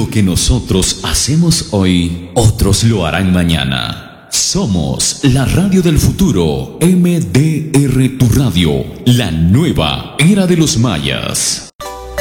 Lo que nosotros hacemos hoy, otros lo harán mañana. Somos la radio del futuro, MDR Tu Radio, la nueva era de los mayas.